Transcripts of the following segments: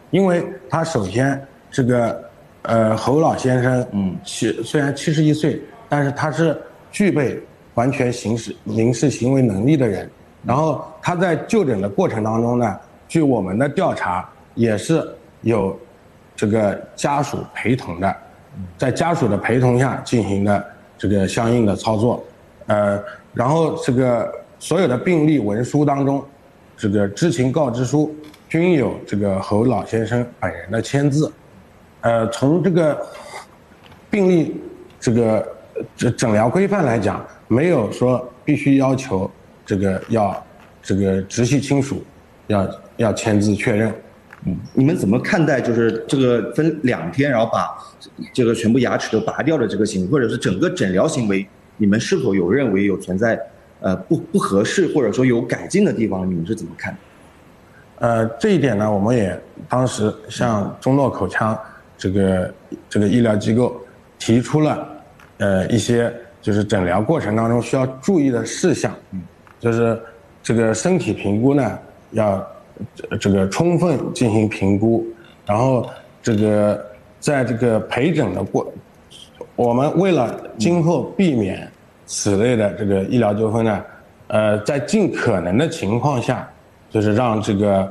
因为他首先这个侯老先生，虽然71岁，但是他是具备完全民事行为能力的人。然后他在就诊的过程当中呢，据我们的调查，也是有这个家属陪同的，在家属的陪同下进行的这个相应的操作。然后这个所有的病历文书当中，这个知情告知书均有这个侯老先生本人的签字。从这个病历诊疗规范来讲，没有说必须要求要直系亲属要签字确认。 你们怎么看待就是这个分2天，然后把这个全部牙齿都拔掉的这个行为，或者是整个诊疗行为，你们是否有认为有存在不合适或者说有改进的地方？你们是怎么看？ 这一点呢，我们也当时向中诺口腔这个医疗机构提出了一些就是诊疗过程当中需要注意的事项，就是这个身体评估呢要这个充分进行评估，然后这个在这个陪诊的我们为了今后避免此类的这个医疗纠纷呢，在尽可能的情况下，就是让这个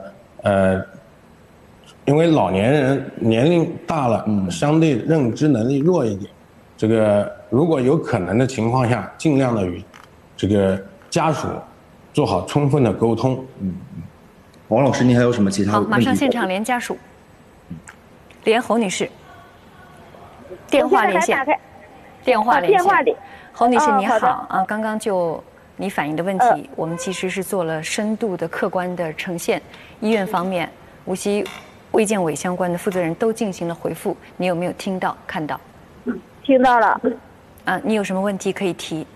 因为老年人年龄大了，相对认知能力弱一点，这个如果有可能的情况下，尽量的与这个家属做好充分的沟通。 王老师，您还有什么其他问题？ 好，马上现场连家属，连侯女士，电话连线，电话连线。侯女士你好啊，刚刚就你反映的问题，我们其实是做了深度的、客观的呈现。医院方面，无锡卫健委相关的负责人都进行了回复，你有没有听到、看到？ 听到了。 你有什么问题可以提？